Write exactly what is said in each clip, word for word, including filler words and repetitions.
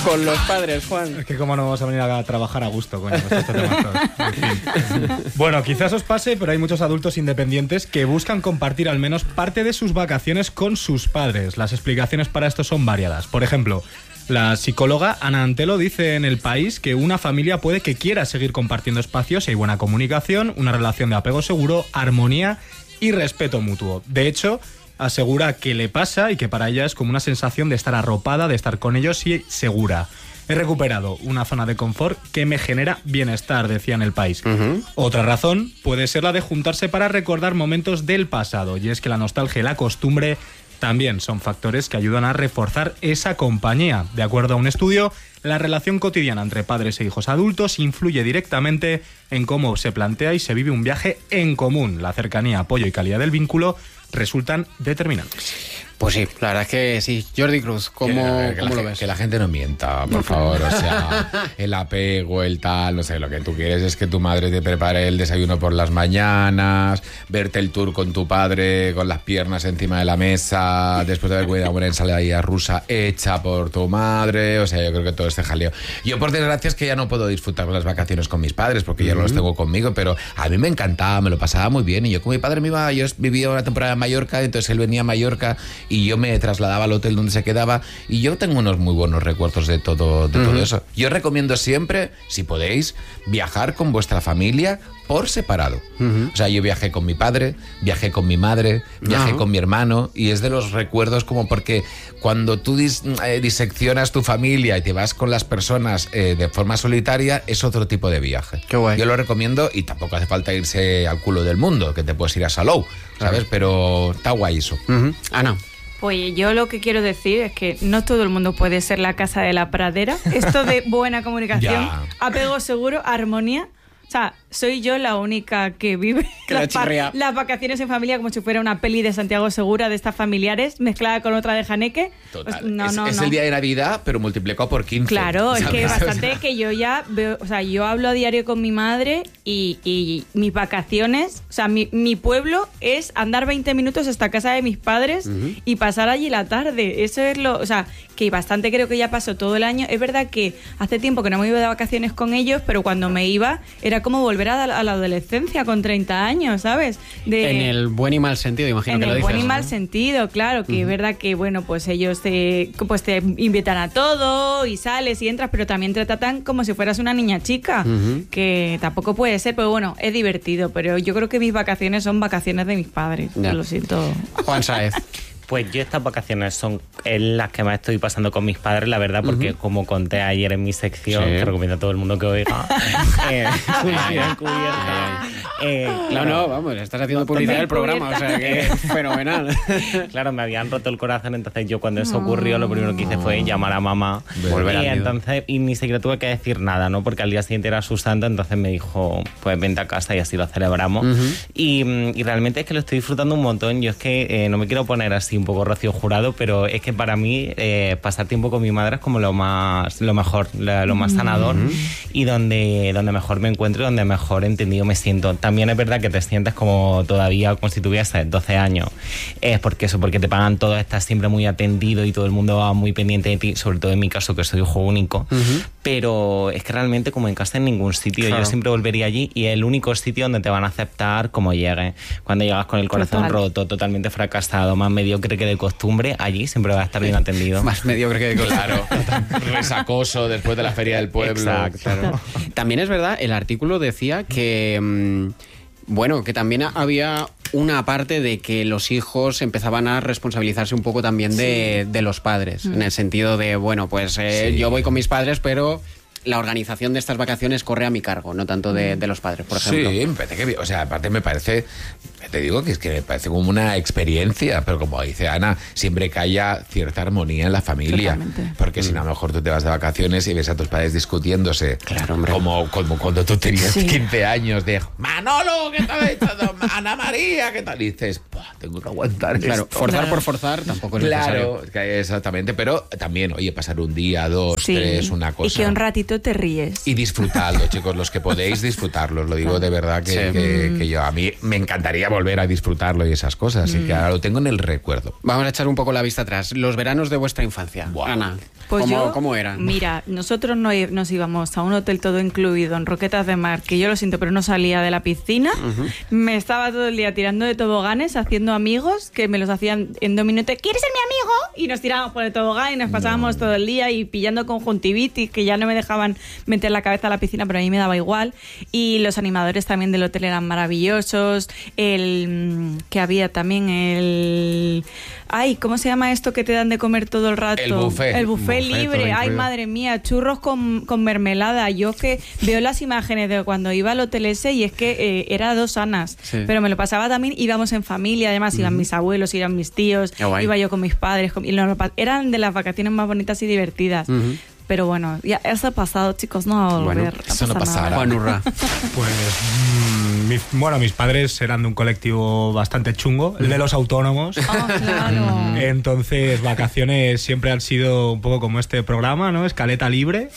con los padres, Juan. Es que cómo no vamos a venir a trabajar a gusto, coño. Pues estos temazos. En fin. Bueno, quizás os pase, pero hay muchos adultos independientes que buscan compartir al menos parte de sus vacaciones con sus padres. Las explicaciones para esto son variadas. Por ejemplo, la psicóloga Ana Antelo dice en El País que una familia puede que quiera seguir compartiendo espacios si hay buena comunicación, una relación de apego seguro, armonía y respeto mutuo. De hecho, asegura que le pasa y que para ella es como una sensación de estar arropada, de estar con ellos y segura. He recuperado una zona de confort que me genera bienestar, decía en El País. Uh-huh. Otra razón puede ser la de juntarse para recordar momentos del pasado, y es que la nostalgia y la costumbre también son factores que ayudan a reforzar esa compañía. De acuerdo a un estudio, la relación cotidiana entre padres e hijos adultos influye directamente en cómo se plantea y se vive un viaje en común. La cercanía, apoyo y calidad del vínculo resultan determinantes. Pues sí, la verdad es que sí. Jordi Cruz, ¿cómo, que, que ¿cómo la, lo ves? Que la gente no mienta, por favor. O sea, el apego, el tal, no sé, lo que tú quieres es que tu madre te prepare el desayuno por las mañanas, verte el tour con tu padre con las piernas encima de la mesa, después de haber comido una ensalada rusa hecha por tu madre. O sea, yo creo que todo este jaleo. Yo, por desgracia, es que ya no puedo disfrutar las vacaciones con mis padres porque ya no los tengo conmigo, pero a mí me encantaba, me lo pasaba muy bien. Y yo con mi padre me iba, yo vivía una temporada en Mallorca, entonces él venía a Mallorca y yo me trasladaba al hotel donde se quedaba y yo tengo unos muy buenos recuerdos de todo, de uh-huh. todo eso. Yo recomiendo siempre, si podéis, viajar con vuestra familia por separado. Uh-huh. O sea, yo viajé con mi padre, viajé con mi madre, viajé uh-huh. con mi hermano y es de los recuerdos como porque cuando tú dis, eh, diseccionas tu familia y te vas con las personas eh, de forma solitaria, es otro tipo de viaje. Qué guay. Yo lo recomiendo y tampoco hace falta irse al culo del mundo, que te puedes ir a Salou, ¿sabes? Uh-huh. Pero está guay eso. Uh-huh. Ana. Pues yo lo que quiero decir es que no todo el mundo puede ser la casa de la pradera. Esto de buena comunicación, apego seguro, armonía. O sea, soy yo la única que vive que las, pa- las vacaciones en familia como si fuera una peli de Santiago Segura de estas familiares mezclada con otra de Janeque. Total. Pues, no, es no, es no. el día de Navidad, pero multiplicado por quince. Claro, ¿sabes? es que bastante que yo ya veo, o sea, yo hablo a diario con mi madre y, y mis vacaciones, o sea, mi, mi pueblo es andar veinte minutos hasta casa de mis padres uh-huh. y pasar allí la tarde. Eso es lo, o sea, que bastante creo que ya pasó todo el año. Es verdad que hace tiempo que no me iba de vacaciones con ellos, pero cuando me iba era como volver a la, a la adolescencia con treinta años, ¿sabes? De, en el buen y mal sentido, imagino en que lo el dices. buen y mal ¿no? sentido, claro, que uh-huh. es verdad que, bueno, pues ellos te, pues te invitan a todo y sales y entras, pero también te tratan como si fueras una niña chica, uh-huh. que tampoco puede ser, pero bueno, es divertido, pero yo creo que mis vacaciones son vacaciones de mis padres, ya. Lo siento. Juan Sáez. Pues yo estas vacaciones son las que más estoy pasando con mis padres, la verdad, porque uh-huh. como conté ayer en mi sección, sí. que recomiendo a todo el mundo que oiga, eh, eh, claro, no, vamos, estás haciendo publicidad del programa, o sea que es fenomenal. Claro, me habían roto el corazón, entonces yo cuando eso ocurrió, lo primero que hice fue llamar a mamá, volver y al entonces y ni siquiera tuve que decir nada, ¿no? Porque al día siguiente era su santo, entonces me dijo, pues vente a casa y así lo celebramos. Uh-huh. Y, y realmente es que lo estoy disfrutando un montón. Yo es que eh, no me quiero poner así un poco Rocío Jurado, pero es que para mí eh, pasar tiempo con mi madre es como lo más lo mejor, lo, lo más sanador mm-hmm. y donde, donde mejor me encuentro y donde mejor entendido me siento. También es verdad que te sientes como todavía como si tuvieses doce años. Es porque eso, porque te pagan todo, estás siempre muy atendido y todo el mundo va muy pendiente de ti, sobre todo en mi caso que soy hijo único. Mm-hmm. Pero es que realmente como en casa en ningún sitio. Claro. Yo siempre volvería allí y es el único sitio donde te van a aceptar como llegues. Cuando llegas con el corazón Total. roto, totalmente fracasado, más mediocre que de costumbre, allí siempre va a estar bien atendido. Más mediocre que de costumbre. Claro. Resacoso después de la feria del pueblo. Exacto. Claro. También es verdad, el artículo decía que, mmm, bueno, que también había una parte de que los hijos empezaban a responsabilizarse un poco también de, sí. de los padres, mm. en el sentido de, bueno, pues eh, sí. yo voy con mis padres, pero la organización de estas vacaciones corre a mi cargo, no tanto de, de los padres, por ejemplo. Sí, me parece que, o sea, aparte me parece, te digo que es que me parece como una experiencia, pero como dice Ana, siempre que haya cierta armonía en la familia. Totalmente. Porque mm. si no, a lo mejor tú te vas de vacaciones y ves a tus padres discutiéndose, claro, hombre. Como, como cuando tú tenías sí. quince años, de Manolo, ¿qué tal hecho? Ana María, ¿qué tal? Y dices, tengo que aguantar Claro, esto. forzar claro. por forzar tampoco es claro, necesario. Claro, exactamente, pero también, oye, pasar un día, dos, sí. tres, una cosa. Y que un ratito momento te ríes. Y disfrutadlo, chicos, los que podéis disfrutarlo. Lo digo de verdad que, Sí. que, que yo a mí me encantaría volver a disfrutarlo y esas cosas. Así que ahora lo tengo en el recuerdo. Vamos a echar un poco la vista atrás. Los veranos de vuestra infancia. Buah. Ana, Pues ¿cómo, yo, cómo eran? Mira, nosotros no, i- nos íbamos a un hotel todo incluido en Roquetas de Mar, que yo lo siento, pero no salía de la piscina. Me estaba todo el día tirando de toboganes, haciendo amigos, que me los hacían en dos minutos. ¿Quieres ser mi amigo? Y nos tirábamos por el tobogán y nos pasábamos todo el día y pillando conjuntivitis, que ya no me dejaban meter la cabeza a la piscina, pero a mí me daba igual. Y los animadores también del hotel eran maravillosos. El mm, que había también el... Ay, ¿cómo se llama esto que te dan de comer todo el rato? El buffet. El buffet, Buffet, todo libre. Ay, incluido. madre mía, churros con, con mermelada. Yo que veo las imágenes de cuando iba al hotel ese y es que eh, era dos Anas. Sí. Pero me lo pasaba también, íbamos en familia, además iban mis abuelos, iban mis tíos, Qué guay. iba yo con mis padres. con- y nos lo pa- eran de las vacaciones más bonitas y divertidas. Ujú. Pero bueno, ya eso ha pasado, chicos, no va a volver. Bueno, no eso no pasa pasará. nada. Juan Urra. Pues, mm, mis- bueno, mis padres eran de un colectivo bastante chungo, el de los autónomos. Ah, claro. Entonces, vacaciones siempre han sido un poco como este programa, ¿no? Escaleta libre.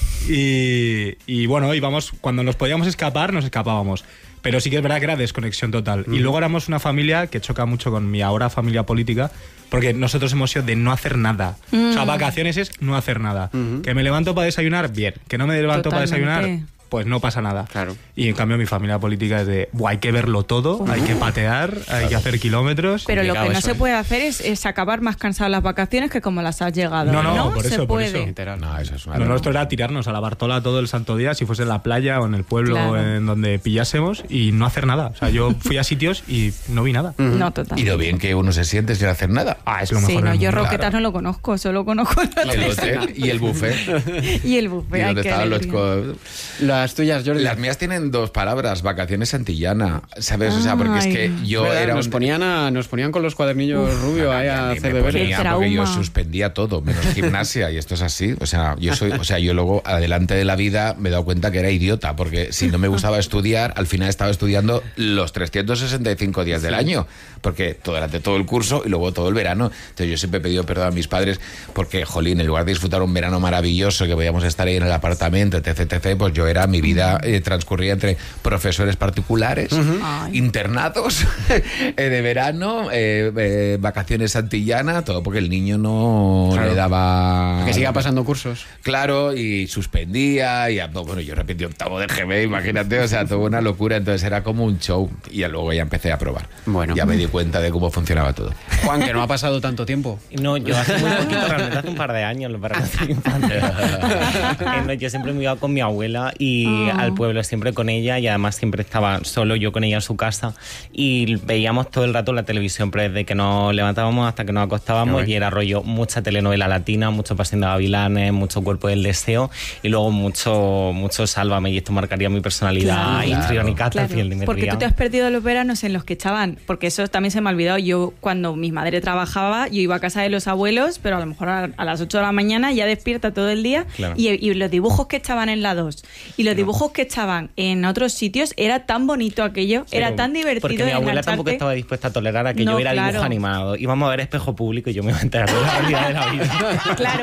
Y, y bueno, íbamos, cuando nos podíamos escapar, nos escapábamos. Pero sí que es verdad que era desconexión total. Y luego éramos una familia que choca mucho con mi ahora familia política, porque nosotros hemos sido de no hacer nada. O sea, vacaciones es no hacer nada. Que me levanto para desayunar, bien. Que no me levanto para Totalmente. desayunar, pues no pasa nada. Claro. Y en cambio mi familia política es de, "Buah, hay que verlo todo, hay que patear, hay que hacer kilómetros". Pero lo que Complicado no eso, se ¿eh? puede hacer es, es acabar más cansado las vacaciones que como las has llegado. No, no, por se eso, por puede. eso. Literal. No, eso es una Lo locura. nuestro era tirarnos a la Bartola todo el santo día, si fuese en la playa o en el pueblo Claro. en donde pillásemos, y no hacer nada. O sea, yo fui a sitios y no vi nada. No, total. Y lo bien que uno se siente sin hacer nada. Ah, es lo mejor Sí, no, del yo mundo. Roquetas claro. no lo conozco, solo conozco el El hotel. hotel y el buffet. Y el buffet. Y ay, donde qué estaban los alegría. co- Las tuyas, Jordi. Las mías tienen dos palabras, vacaciones santillana, ¿sabes? O sea, porque es que Ay. yo ¿Verdad? era nos, un... ponían a- nos ponían con los cuadernillos rubios ahí a A mí hacer me deberes. ponía Qué porque yo trauma. suspendía todo, menos gimnasia, y esto es así. O sea, yo soy, o sea, yo luego adelante de la vida me he dado cuenta que era idiota, porque si no me gustaba estudiar, al final estaba estudiando los trescientos sesenta y cinco días del año, porque todo, durante todo el curso y luego todo el verano. Entonces yo siempre he pedido perdón a mis padres porque, jolín, en lugar de disfrutar un verano maravilloso, que podíamos estar ahí en el apartamento, etc, etc, pues yo era, mi vida eh, transcurría entre profesores particulares, Ay. internados eh, de verano, eh, eh, vacaciones santillana, todo porque el niño no Claro. le daba... Que siga pasando cursos. Claro, y suspendía, y no, bueno, yo repetí octavo de G B, imagínate, o sea, toda una locura, entonces era como un show, y ya luego ya empecé a probar. Bueno. Ya me di cuenta de cómo funcionaba todo. Juan, que no ha pasado tanto tiempo. No, yo hace muy poquito, realmente hace un par de años, lo para mi infancia. Eh, no, yo siempre me iba con mi abuela y al pueblo siempre con ella, y además siempre estaba solo yo con ella en su casa, y veíamos todo el rato la televisión, pero desde que nos levantábamos hasta que nos acostábamos, Qué y era rollo mucha telenovela latina, mucho Pasión de Gavilanes, mucho Cuerpo del Deseo, y luego mucho mucho Sálvame, y esto marcaría mi personalidad, Claro. histrionicata, Claro, fiel de mi porque ría. tú te has perdido los veranos en los que echaban, porque eso también se me ha olvidado. Yo, cuando mi madre trabajaba, yo iba a casa de los abuelos, pero a lo mejor a, a las ocho de la mañana ya despierta todo el día. Claro. Y, y los dibujos que echaban en la dos y los dibujos que echaban en otros sitios, era tan bonito aquello, era Pero- tan divertido. Porque mi abuela engancharte. tampoco estaba dispuesta a tolerar a que No, yo viera claro. dibujo animado. Íbamos a ver Espejo Público y yo me iba a enterar de la realidad de la vida. Claro,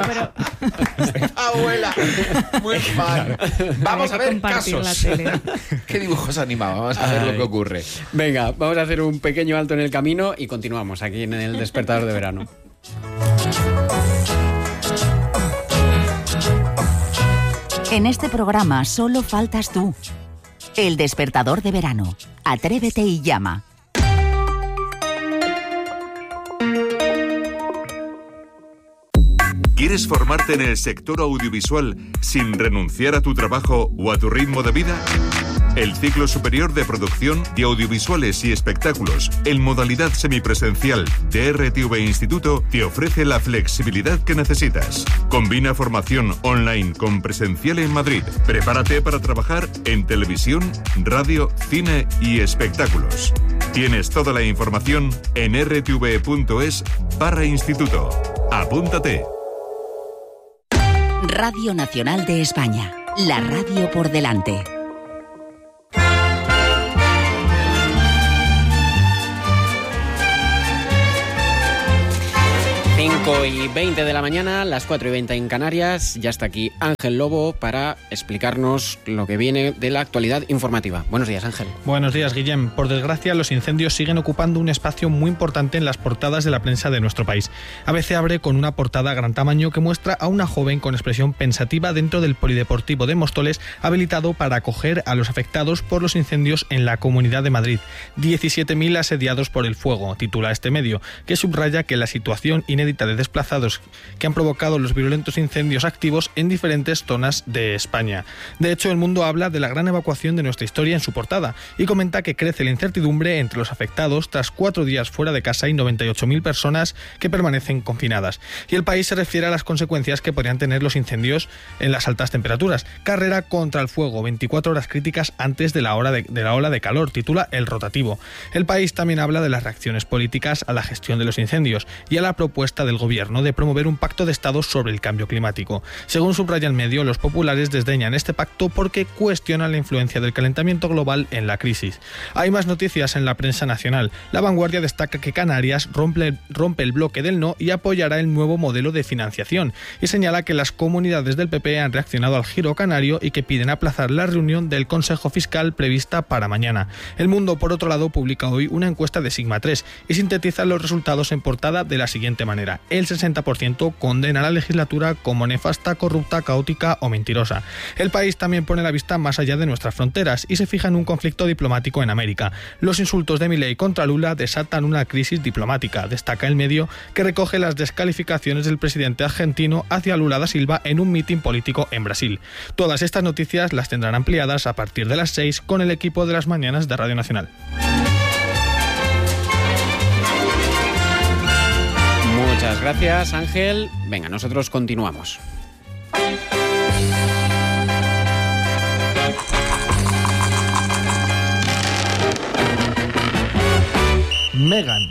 pero Abuela, muy fan. Vamos a Había que ver compartir casos. la tele. ¿Qué dibujos animaba? Vamos a ver lo que ocurre. Venga, vamos a hacer un pequeño alto en el camino y continuamos aquí en el Despertador de Verano. En este programa solo faltas tú. El Despertador de Verano. Atrévete y llama. ¿Quieres formarte en el sector audiovisual sin renunciar a tu trabajo o a tu ritmo de vida? El ciclo superior de producción de audiovisuales y espectáculos en modalidad semipresencial de R T V Instituto te ofrece la flexibilidad que necesitas. Combina formación online con presencial en Madrid. Prepárate para trabajar en televisión, radio, cine y espectáculos. Tienes toda la información en r t v punto es barra instituto. Apúntate. Radio Nacional de España. La radio por delante. cinco cinco y veinte de la mañana, las cuatro y veinte en Canarias. Ya está aquí Ángel Lobo para explicarnos lo que viene de la actualidad informativa. Buenos días, Ángel. Buenos días, Guillem. Por desgracia, los incendios siguen ocupando un espacio muy importante en las portadas de la prensa de nuestro país. A B C abre con una portada a gran tamaño que muestra a una joven con expresión pensativa dentro del Polideportivo de Móstoles, habilitado para acoger a los afectados por los incendios en la Comunidad de Madrid. diecisiete mil asediados por el fuego, titula este medio, que subraya que la situación inédita de desplazados que han provocado los virulentos incendios activos en diferentes zonas de España. De hecho, El Mundo habla de la gran evacuación de nuestra historia en su portada y comenta que crece la incertidumbre entre los afectados tras cuatro días fuera de casa y noventa y ocho mil personas que permanecen confinadas. Y El País se refiere a las consecuencias que podrían tener los incendios en las altas temperaturas. Carrera contra el fuego, veinticuatro horas críticas antes de la, hora de, de la ola de calor, titula El Rotativo. El País también habla de las reacciones políticas a la gestión de los incendios y a la propuesta del gobierno de promover un pacto de Estado sobre el cambio climático. Según subraya el medio, los populares desdeñan este pacto porque cuestionan la influencia del calentamiento global en la crisis. Hay más noticias en la prensa nacional. La Vanguardia destaca que Canarias rompe, rompe el bloque del no y apoyará el nuevo modelo de financiación, y señala que las comunidades del P P han reaccionado al giro canario y que piden aplazar la reunión del Consejo Fiscal prevista para mañana. El Mundo, por otro lado, publica hoy una encuesta de Sigma tres y sintetiza los resultados en portada de la siguiente manera. El sesenta por ciento condena la legislatura como nefasta, corrupta, caótica o mentirosa. El País también pone la vista más allá de nuestras fronteras y se fija en un conflicto diplomático en América. Los insultos de Milei contra Lula desatan una crisis diplomática. Destaca el medio que recoge las descalificaciones del presidente argentino hacia Lula da Silva en un mitin político en Brasil. Todas estas noticias las tendrán ampliadas a partir de las seis con el equipo de las mañanas de Radio Nacional. Muchas gracias, Ángel. Venga, nosotros continuamos. Meghan.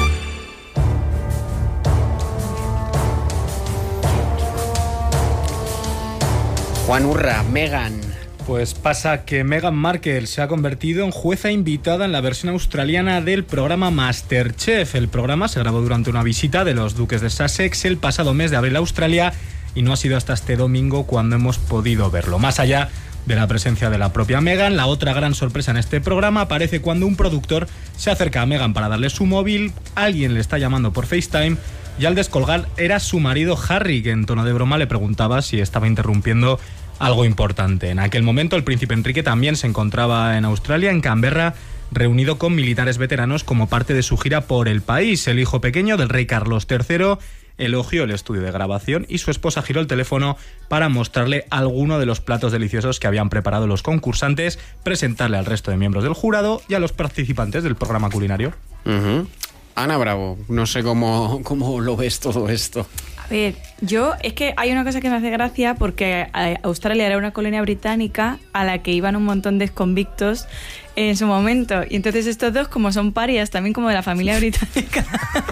Juan Urra, Meghan. Pues pasa que Meghan Markle se ha convertido en jueza invitada en la versión australiana del programa MasterChef. El programa se grabó durante una visita de los duques de Sussex el pasado mes de abril a Australia y no ha sido hasta este domingo cuando hemos podido verlo. Más allá de la presencia de la propia Meghan, la otra gran sorpresa en este programa aparece cuando un productor se acerca a Meghan para darle su móvil, alguien le está llamando por FaceTime y al descolgar era su marido Harry, que en tono de broma le preguntaba si estaba interrumpiendo algo importante. En aquel momento el príncipe Enrique también se encontraba en Australia, en Canberra, reunido con militares veteranos como parte de su gira por el país. El hijo pequeño del rey Carlos tercero elogió el estudio de grabación y su esposa giró el teléfono para mostrarle alguno de los platos deliciosos que habían preparado los concursantes, presentarle al resto de miembros del jurado y a los participantes del programa culinario. Uh-huh. Ana Bravo, no sé cómo, cómo lo ves todo esto. A ver, yo es que hay una cosa que me hace gracia porque Australia era una colonia británica a la que iban un montón de exconvictos en su momento. Y entonces estos dos, como son parias también como de la familia británica,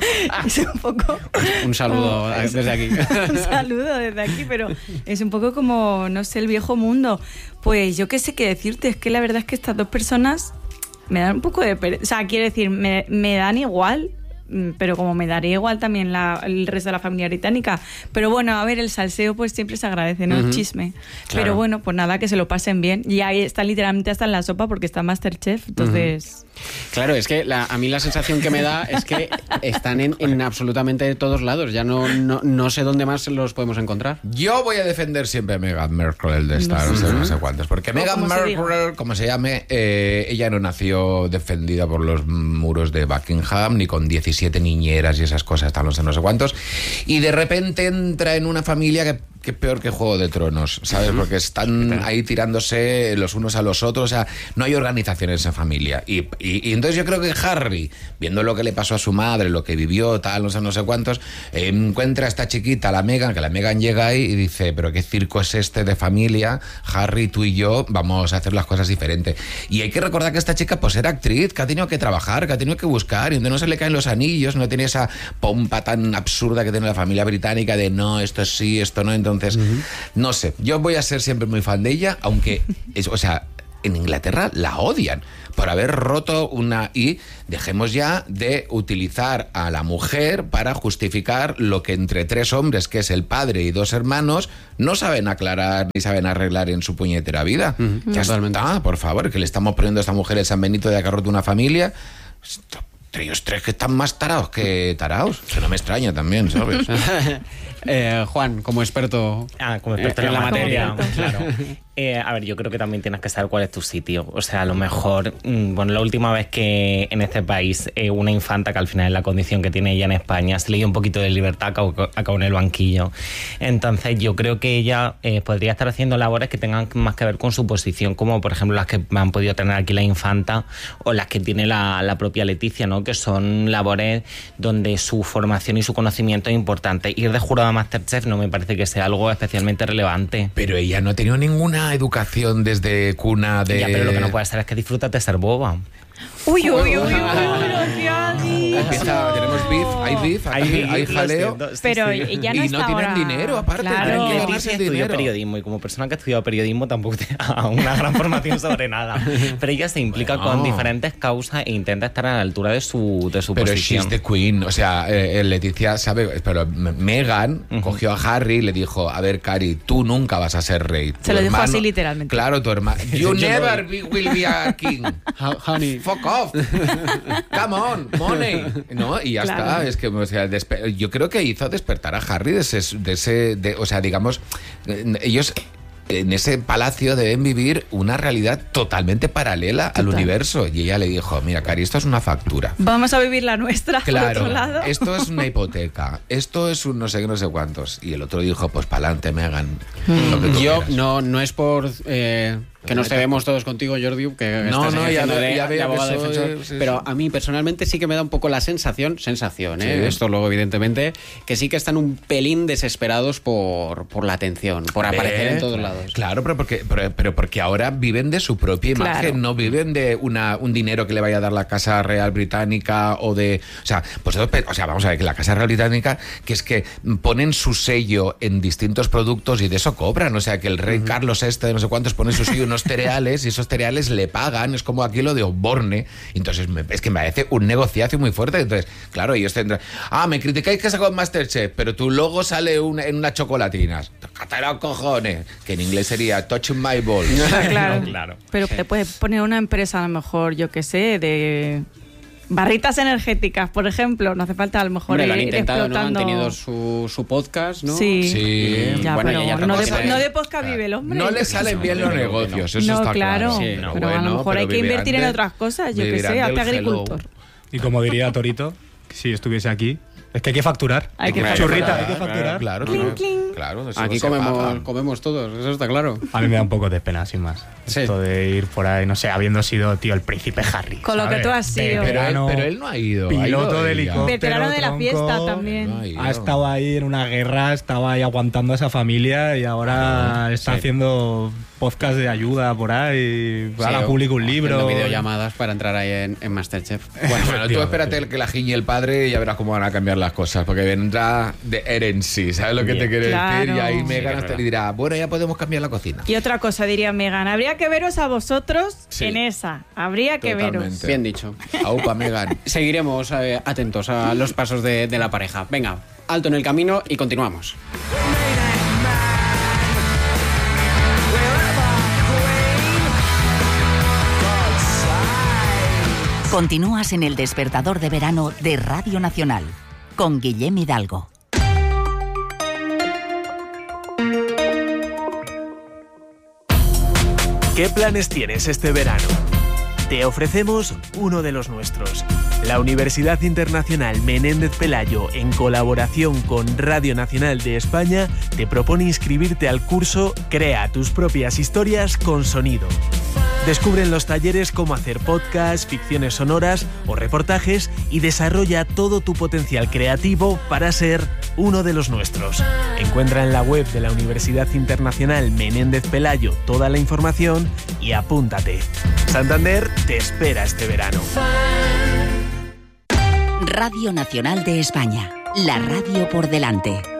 es un poco... Un saludo como, desde aquí. Un saludo desde aquí, pero es un poco como, no sé, el viejo mundo. Pues yo qué sé qué decirte, es que la verdad es que estas dos personas me dan un poco de... pere- O sea, quiero decir, me, me dan igual... pero como me daría igual también la, el resto de la familia británica. Pero bueno, a ver, el salseo pues siempre se agradece, ¿no? Uh-huh. El chisme. Claro. Pero bueno, pues nada, que se lo pasen bien. Y ahí está literalmente hasta en la sopa porque está MasterChef, entonces... Uh-huh. Claro, es que la, a mí la sensación que me da es que están en, en absolutamente todos lados. Ya no, no, no sé dónde más los podemos encontrar. Yo voy a defender siempre a Meghan Markle, el de Star, no sé, no sé cuántos. Porque Meghan Markle, como se llame, eh, ella no nació defendida por los muros de Buckingham, ni con diecisiete niñeras y esas cosas, tal, no sé, no sé cuántos. Y de repente entra en una familia que, que peor que Juego de Tronos, ¿sabes? Porque están ahí tirándose los unos a los otros. O sea, no hay organización en esa familia. Y, y, y entonces yo creo que Harry, viendo lo que le pasó a su madre, lo que vivió, tal, no sé, no sé cuántos, eh, encuentra a esta chiquita, la Meghan, que la Meghan llega ahí y dice, pero qué circo es este de familia, Harry, tú y yo vamos a hacer las cosas diferentes. Y hay que recordar que esta chica pues era actriz, que ha tenido que trabajar, que ha tenido que buscar, y donde no se le caen los anillos, no tiene esa pompa tan absurda que tiene la familia británica de no, esto sí, esto no. Entonces, uh-huh. no sé, yo voy a ser siempre muy fan de ella, aunque, es, o sea, en Inglaterra la odian por haber roto una... Y dejemos ya de utilizar a la mujer para justificar lo que entre tres hombres, que es el padre y dos hermanos, no saben aclarar ni saben arreglar en su puñetera vida. Uh-huh. Ya Totalmente. está, por favor, que le estamos poniendo a esta mujer el San Benito de que ha roto una familia. Entre ellos tres que están más tarados que taraos. Que no me extraña también, ¿sabes? eh, Juan, como experto, ah, como experto en, en la, la materia. Claro. Eh, a ver, yo creo que también tienes que saber cuál es tu sitio. O sea, a lo mejor, mmm, bueno, la última vez que en este país eh, una infanta, que al final es la condición que tiene ella en España, se le dio un poquito de libertad, acabó, acabó en el banquillo. Entonces yo creo que ella eh, podría estar haciendo labores que tengan más que ver con su posición, como por ejemplo las que han podido tener aquí la infanta o las que tiene la, la propia Leticia, ¿no? Que son labores donde su formación y su conocimiento es importante. Ir de jurado a MasterChef no me parece que sea algo especialmente relevante. Pero ella no ha tenido ninguna educación desde cuna de... Ya, pero lo que no puede ser es que disfrutas de ser boba. Uy, uy, uy, uy, lo que ha dicho. Empieza, tenemos beef, hay beef, aquí, hay, hay jaleo. Siento, sí, Pero sí. ya no y está no tienen ahora... dinero, aparte, Claro. tienen que Leticia ganarse el estudió dinero. periodismo y como persona que ha estudiado periodismo tampoco tiene una gran formación sobre nada. Pero ella se implica Bueno. con diferentes causas e intenta estar a la altura de su, de su Pero posición. she's the queen, o sea, eh, Leticia sabe, pero Meghan Uh-huh. cogió a Harry y le dijo, a ver, Cari, tú nunca vas a ser rey. Se Tu lo dijo hermano- así literalmente. Claro, tu hermano. You never be- will be a king. Ho- honey. Fuck off. Come on, money. ¿No? Y ya Claro. está. Es que, o sea, despe- yo creo que hizo despertar a Harry de ese, de ese de- o sea, digamos, eh, ellos en ese palacio deben vivir una realidad totalmente paralela al Total. universo. Y ella le dijo, mira, Cari, esto es una factura. Vamos a vivir la nuestra, por Claro, otro lado. esto es una hipoteca, esto es un no sé qué, no sé cuántos. Y el otro dijo, pues pa'lante, Meghan. Lo que tú Yo quieras. no, no es por eh, que nos cebemos todos contigo, Jordi, que No, estás no, ya haciendo ve- de, ya de veo que abogado soy- defensor, sí, pero sí. a mí personalmente sí que me da un poco la sensación, sensación, ¿eh? Sí. Esto luego evidentemente, que sí que están un pelín desesperados por, por la atención, por aparecer ¿Ve? en todos lados. Claro, pero porque, pero, pero porque ahora viven de su propia imagen, Claro. no viven de una, un dinero que le vaya a dar la Casa Real Británica o de... O sea, pues, o sea, vamos a ver, que la Casa Real Británica, que es que ponen su sello en distintos productos y de eso cobran. O sea, que el rey uh-huh. Carlos este de no sé cuántos pone su sello en unos cereales y esos cereales le pagan. Es como aquí lo de Osborne. Entonces, me, es que me parece un negociazo muy fuerte. Entonces, claro, ellos tendrán... Ah, me criticáis que saco Masterchef, pero tu logo sale una, en unas chocolatinas. ¡Catara cojones! Que en inglés sería touching my balls. Claro. Claro. Pero te puedes poner una empresa, a lo mejor, yo qué sé, de barritas energéticas, por ejemplo. No hace falta, a lo mejor, Hombre, lo han ir intentado, ¿no? Han explotando... tenido su, su podcast, ¿no? Sí. Sí. Ya, Bueno, pero y ya no, de, tampoco se- no de podcast vive el hombre. No le salen bien los negocios, eso No, está claro. claro. Sí, no, pero a lo mejor hay que invertir en otras cosas, yo qué sé, hazte agricultor. Y como diría Torito, si estuviese aquí, es que hay que facturar. Hay que Churrita, facturar. hay que facturar. Claro, Clink, claro. clink. Claro, eso Aquí no se comemos, paga. comemos todos, eso está claro. A mí me da un poco de pena, sin más. Sí. Esto de ir por ahí, no sé, habiendo sido, tío, el príncipe Harry. Con lo que ¿sabes? tú has sido. Pero él, Veterano, pero él no ha ido. ha piloto ido de ella. helicóptero. Veterano de la tronco, fiesta también. No ha ido. Ha estado ahí en una guerra, estaba ahí aguantando a esa familia y ahora está sí. haciendo podcast de ayuda por ahí. Ahora Sí, publica un haciendo libro. videollamadas para entrar ahí en, en Masterchef. Bueno, bueno, tú espérate que la giñe el padre y ya verás cómo van a cambiar las cosas, porque vendrá de Herency, ¿sabes lo que te quiero Claro. decir? Y ahí Sí, Meghan es hasta verdad. le dirá, bueno, ya podemos cambiar la cocina. Y otra cosa diría Meghan, habría que veros a vosotros Sí. en esa. Habría que veros. Totalmente. Bien dicho. Aupa, Meghan. Seguiremos eh, atentos a los pasos de, de la pareja. Venga, alto en el camino y continuamos. Continúas en El Despertador de Verano de Radio Nacional con Guillem Hidalgo. ¿Qué planes tienes este verano? Te ofrecemos uno de los nuestros. La Universidad Internacional Menéndez Pelayo, en colaboración con Radio Nacional de España, te propone inscribirte al curso Crea tus propias historias con sonido. Descubre en los talleres cómo hacer podcasts, ficciones sonoras o reportajes y desarrolla todo tu potencial creativo para ser uno de los nuestros. Encuentra en la web de la Universidad Internacional Menéndez Pelayo toda la información y apúntate. Santander te espera este verano. Radio Nacional de España, la radio por delante.